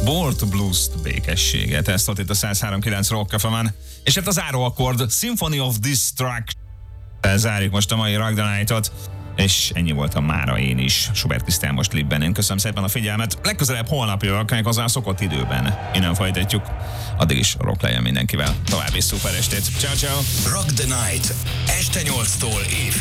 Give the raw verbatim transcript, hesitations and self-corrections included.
Bolt Blues-t, békességet. Ezt volt itt a száz három kilenc Rock Café Man. És hát a záróakkord Symphony of Destruction. Zárjuk most a mai Rock the Night-ot. És ennyi voltam mára én is. Schubert Krisztián most Libben. Én köszönöm szépen a figyelmet. Legközelebb holnap jövök, meg hozzá a szokott időben. Innen folytatjuk. Addig is rock legyen mindenkivel. További szuper estét. Ciao, ciao. Rock the Night. Este nyolctól éjfél.